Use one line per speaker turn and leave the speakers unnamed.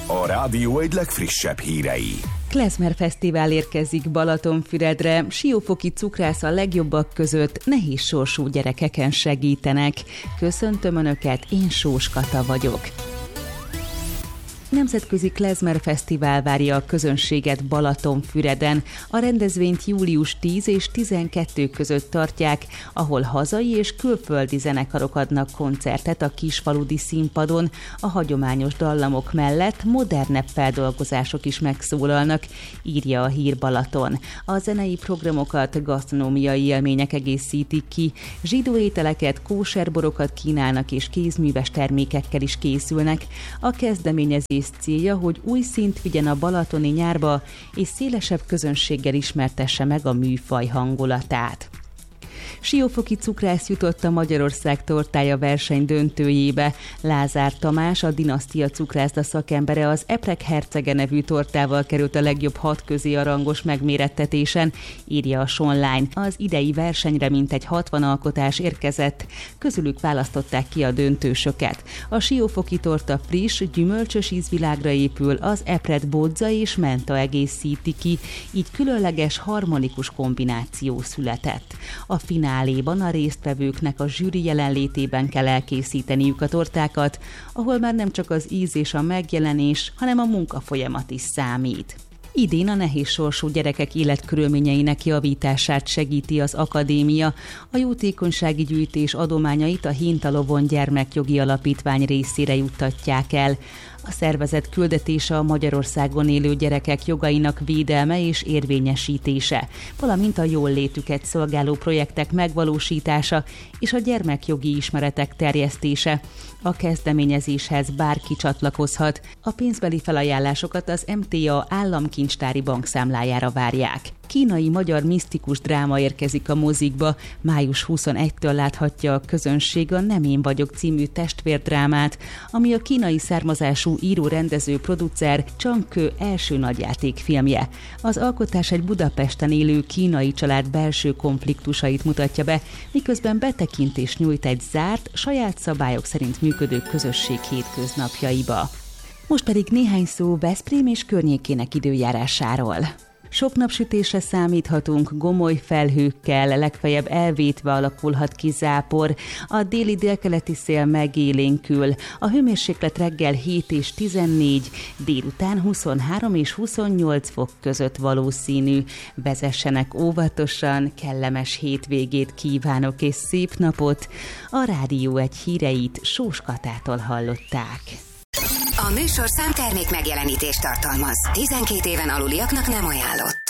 A rádió egy legfrissebb hírei.
Klezmer Fesztivál érkezik Balatonfüredre, Siófoki cukrász a legjobbak között nehéz sorsú gyerekeken segítenek. Köszöntöm Önöket, én Sós Kata vagyok. Nemzetközi Klezmer Fesztivál várja a közönséget Balatonfüreden. A rendezvényt július 10 és 12 között tartják, ahol hazai és külföldi zenekarok adnak koncertet a kisfaludi színpadon. A hagyományos dallamok mellett modernebb feldolgozások is megszólalnak, írja a Hír Balaton. A zenei programokat gasztronómiai élmények egészítik ki, zsidó ételeket, kóserborokat kínálnak és kézműves termékekkel is készülnek. A kezdeményezés célja, hogy új szint vigyen a balatoni nyárba, és szélesebb közönséggel ismertesse meg a műfaj hangulatát. Siófoki cukrász jutott a Magyarország tortája verseny döntőjébe. Lázár Tamás, a dinasztia cukrászda szakembere, az Eprek hercege nevű tortával került a legjobb 6 közé a rangos megmérettetésen, írja a Sonline. Az idei versenyre mintegy 60 alkotás érkezett, közülük választották ki a döntősöket. A siófoki torta friss, gyümölcsös ízvilágra épül, az epret bodza és menta egészíti ki, így különleges, harmonikus kombináció született. A fináléban a résztvevőknek a zsűri jelenlétében kell elkészíteniük a tortákat, ahol már nem csak az íz és a megjelenés, hanem a munkafolyamat is számít. Idén a nehéz sorsú gyerekek életkörülményeinek javítását segíti az akadémia. A jótékonysági gyűjtés adományait a Hintalovon Gyermekjogi Alapítvány részére juttatják el. A szervezet küldetése a Magyarországon élő gyerekek jogainak védelme és érvényesítése, valamint a jólétüket szolgáló projektek megvalósítása és a gyermekjogi ismeretek terjesztése. A kezdeményezéshez bárki csatlakozhat. A pénzbeli felajánlásokat az MTA államkincstári bankszámlájára várják. Kínai-magyar misztikus dráma érkezik a mozikba. Május 21-től láthatja a közönség a Nem én vagyok című testvérdrámát, ami a kínai származású író-rendező-producer Csang Kő első nagyjátékfilmje. Az alkotás egy Budapesten élő kínai család belső konfliktusait mutatja be, miközben betekintést nyújt egy zárt, saját szabályok szerint működő közösség hétköznapjaiba. Most pedig néhány szó Veszprém és környékének időjárásáról. Sok napsütésre számíthatunk, gomoly felhőkkel, legfeljebb elvétve alakulhat ki zápor. A déli délkeleti szél megélénkül. A hőmérséklet reggel 7 és 14, délután 23 és 28 fok között valószínű. Vezessenek óvatosan, kellemes hétvégét kívánok és szép napot. A Rádió egy híreit Sós Katától hallották.
A műsorszám termék megjelenítést tartalmaz. 12 éven aluliaknak nem ajánlott.